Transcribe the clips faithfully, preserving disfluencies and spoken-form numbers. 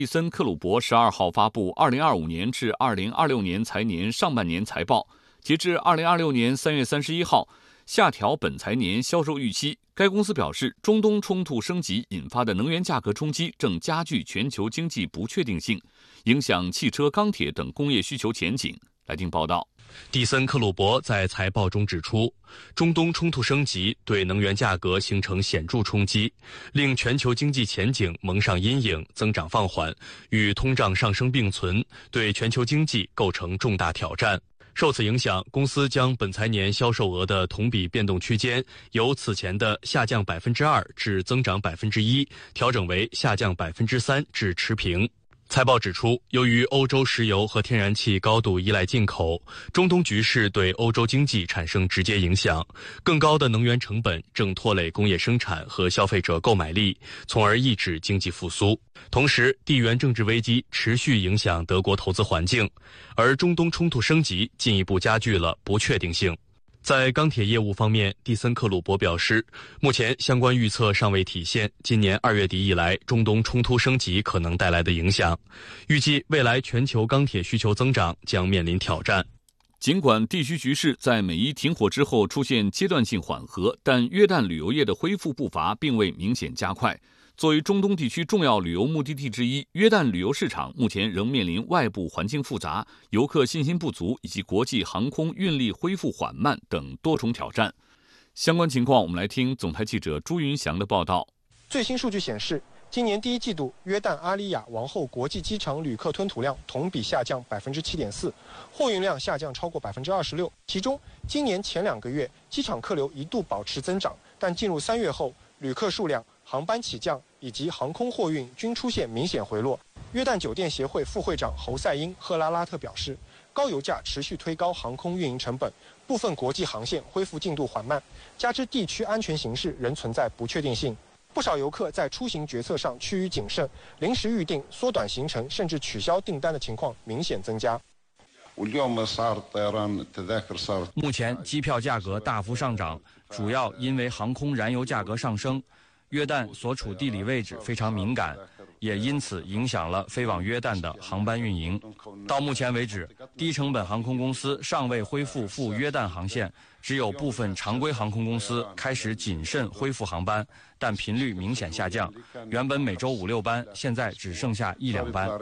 蒂森克鲁伯十二号发布二零二五年至二零二六年财年上半年财报，截至二零二六年三月三十一号，下调本财年销售预期。该公司表示，中东冲突升级引发的能源价格冲击正加剧全球经济不确定性，影响汽车、钢铁等工业需求前景。来听报道。 蒂森克鲁伯在财报中指出，中东冲突升级对能源价格形成显著冲击，令全球经济前景蒙上阴影，增长放缓，与通胀上升并存，对全球经济构成重大挑战。受此影响，公司将本财年销售额的同比变动区间由此前的下降百分之二至增长百分之一，调整为下降百分之三至持平。财报指出，由于欧洲石油和天然气高度依赖进口，中东局势对欧洲经济产生直接影响。更高的能源成本正拖累工业生产和消费者购买力，从而抑制经济复苏。同时，地缘政治危机持续影响德国投资环境，而中东冲突升级进一步加剧了不确定性。在钢铁业务方面，蒂森克鲁伯表示，目前相关预测尚未体现今年二月底以来中东冲突升级可能带来的影响，预计未来全球钢铁需求增长将面临挑战。 尽管地区局势在美伊停火之后出现阶段性缓和，但约旦旅游业的恢复步伐并未明显加快。作为中东地区重要旅游目的地之一，约旦旅游市场目前仍面临外部环境复杂、游客信心不足以及国际航空运力恢复缓慢等多重挑战。相关情况，我们来听总台记者朱云祥的报道。 最新数据显示，今年第一季度，约旦阿里亚王后国际机场旅客吞吐量同比下降百分之七点四，货运量下降超过百分之二十六。其中，今年前两个月，机场客流一度保持增长，但进入三月后，旅客数量、航班起降以及航空货运均出现明显回落。约旦酒店协会副会长侯赛因·赫拉拉特表示，高油价持续推高航空运营成本，部分国际航线恢复进度缓慢，加之地区安全形势仍存在不确定性。不少游客在出行决策上趋于谨慎，临时预订、缩短行程甚至取消订单的情况明显增加。 目前机票价格大幅上涨，主要因为航空燃油价格上升。约旦所处地理位置非常敏感，也因此影响了飞往约旦的航班运营。到目前为止，低成本航空公司尚未恢复赴约旦航线，只有部分常规航空公司开始谨慎恢复航班，但频率明显下降。原本每周五六班，现在只剩下一两班。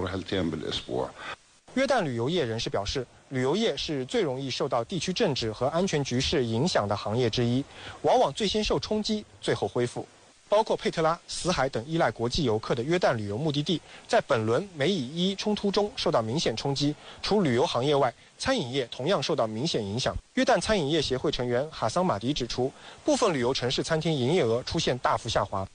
约旦旅游业人士表示，旅游业是最容易受到地区政治和安全局势影响的行业之一，往往最先受冲击，最后恢复。包括佩特拉、死海等依赖国际游客的约旦旅游目的地，在本轮美以伊冲突中受到明显冲击。除旅游行业外，餐饮业同样受到明显影响。约旦餐饮业协会成员哈桑马迪指出，部分旅游城市餐厅营业额出现大幅下滑。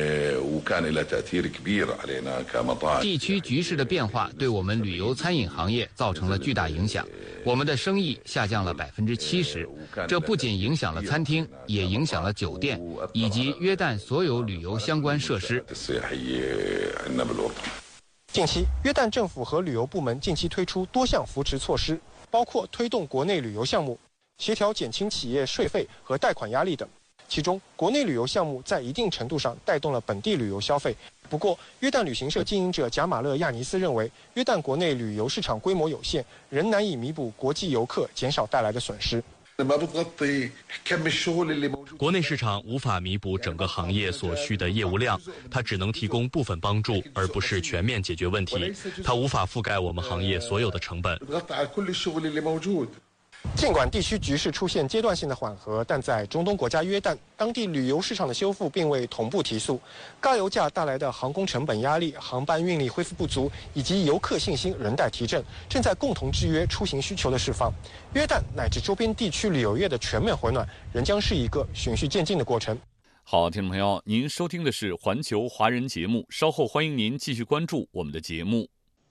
地区局势的变化对我们旅游餐饮行业造成了巨大影响，我们的生意下降了百分之七十。这不仅影响了餐厅，也影响了酒店以及约旦所有旅游相关设施。 近期，约旦政府和旅游部门近期推出多项扶持措施，包括推动国内旅游项目、协调减轻企业税费和贷款压力等。其中，国内旅游项目在一定程度上带动了本地旅游消费。不过，约旦旅行社经营者贾马勒亚尼斯认为，约旦国内旅游市场规模有限，仍难以弥补国际游客减少带来的损失。 国内市场无法弥补整个行业所需的业务量，它只能提供部分帮助，而不是全面解决问题。它无法覆盖我们行业所有的成本。 尽管地区局势出现阶段性的缓和，但在中东国家约旦，当地旅游市场的修复并未同步提速。高油价带来的航空成本压力、航班运力恢复不足，以及游客信心仍待提振，正在共同制约出行需求的释放。约旦乃至周边地区旅游业的全面回暖，仍将是一个循序渐进的过程。 好，听众朋友，您收听的是环球华人节目，稍后欢迎您继续关注我们的节目。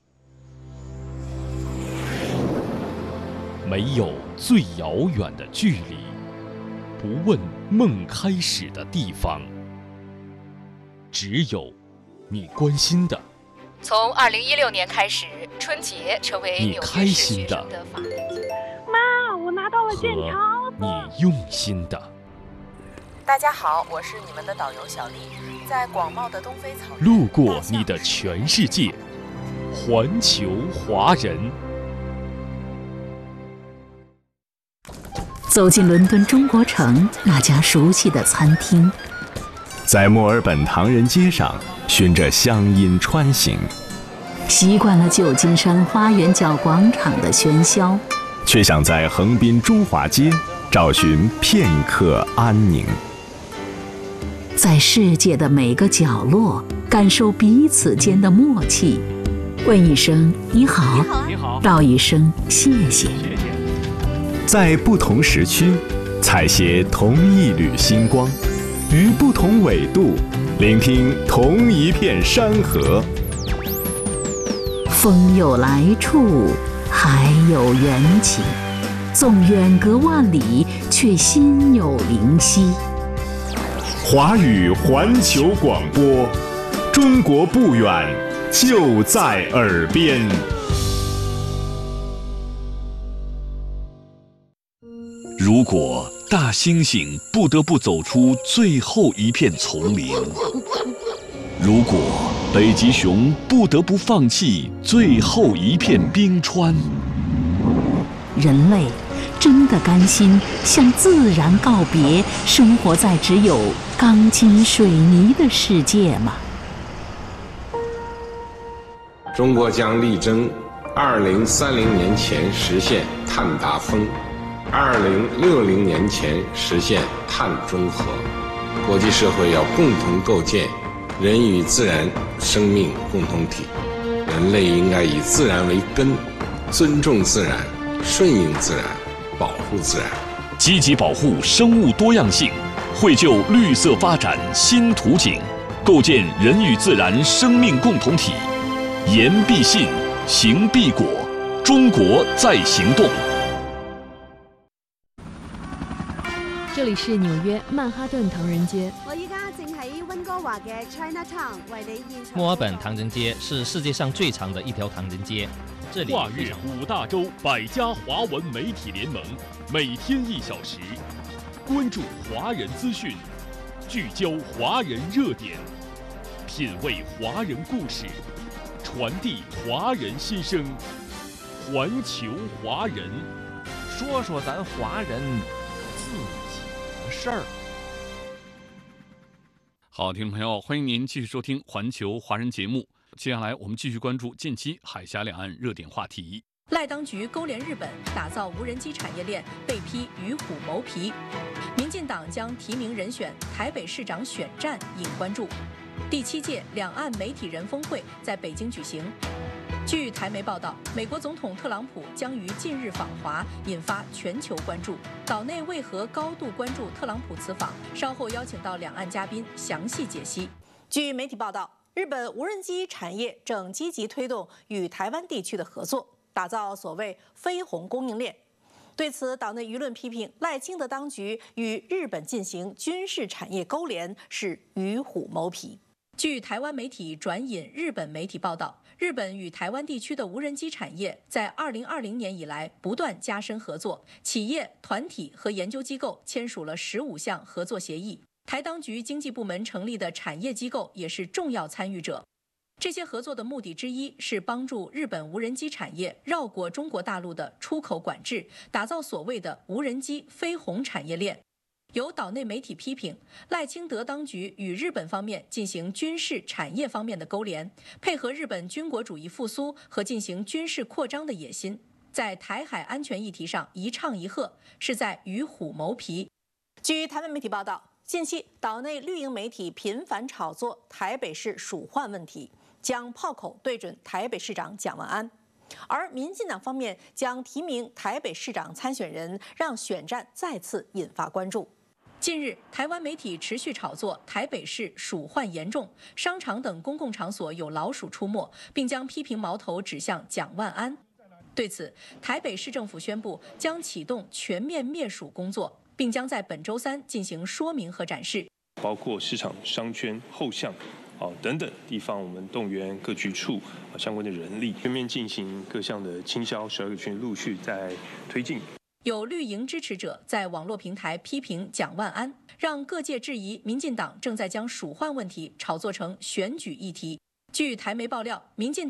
没有最遥远的距离，不问梦开始的地方，只有你关心的。 从二零一六年开始，春节成为你开心的。 妈，我拿到了健康。 和你用心的。 大家好，我是你们的导游小丽，在广袤的东非草原， 路过你的全世界，环球华人。 走进伦敦中国城那家熟悉的餐厅， 在墨尔本唐人街上循着乡音穿行， 习惯了旧金山花园角广场的喧嚣， 却想在横滨中华街找寻片刻安宁。 在世界的每个角落感受彼此间的默契，问一声你好， 你好， 道一声谢谢。 在不同时区采撷同一缕星光，于不同纬度聆听同一片山河。 风有来处，海有缘起，纵远隔万里，却心有灵犀。 华语环球广播，中国不远，就在耳边。 如果大猩猩不得不走出最后一片丛林，如果北极熊不得不放弃最后一片冰川， 人类真的甘心向自然告别，生活在只有钢筋水泥的世界吗？ 中国将力争二零三零年前实现碳达峰，二零六零年前实现碳中和。国际社会要共同构建人与自然生命共同体，人类应该以自然为根，尊重自然，顺应自然，保护自然， 积极保护生物多样性，绘就绿色发展新图景，构建人与自然生命共同体。言必信，行必果，中国在行动。 这里是纽约曼哈顿唐人街。 我依家正喺温哥華嘅 Chinatown 為你現場。 墨爾本唐人街是世界上最长的一条唐人街。这里跨越五大洲百家华文媒体联盟，每天一小时，关注华人资讯，聚焦华人热点，品味华人故事，传递华人心声。环球华人， 说说咱华人自己的事儿。 好，听众朋友，欢迎您继续收听环球华人节目。接下来我们继续关注近期海峡两岸热点话题。 赖当局勾连日本打造无人机产业链，被批与虎谋皮。民进党将提名人选台北市长选战引关注。第七届两岸媒体人峰会在北京举行。据台媒报道，美国总统特朗普将于近日访华，引发全球关注。岛内为何高度关注特朗普此访？稍后邀请到两岸嘉宾详细解析。据媒体报道，日本无人机产业正积极推动与台湾地区的合作，打造所谓飞鸿供应链。对此，岛内舆论批评赖清德当局与日本进行军事产业勾连是与虎谋皮。据台湾媒体转引日本媒体报道，日本与台湾地区的无人机产业在二零二零年以来不断加深合作，企业、团体和研究机构签署了十五项合作协议。台当局经济部门成立的产业机构也是重要参与者。这些合作的目的之一是帮助日本无人机产业绕过中国大陆的出口管制，打造所谓的无人机飞鸿产业链。有岛内媒体批评赖清德当局与日本方面进行军事产业方面的勾连，配合日本军国主义复苏和进行军事扩张的野心，在台海安全议题上一唱一和，是在与虎谋皮。据台湾媒体报道，近期岛内绿营媒体频繁炒作台北市鼠患问题，将炮口对准台北市长蒋万安，而民进党方面将提名台北市长参选人，让选战再次引发关注。近日，台湾媒体持续炒作台北市鼠患严重，商场等公共场所有老鼠出没，并将批评矛头指向蒋万安。对此，台北市政府宣布将启动全面灭鼠工作，并将在本周三进行说明和展示， 包括市场、商圈、后巷。哦，等等地方，我们动员各局处啊相关的人力，全面进行各项的清销，十二个区陆续在推进。 有绿营支持者在网络平台批评蒋万安，让各界质疑民进党正在将蜀换问题炒作成选举议题。据台媒爆料，民进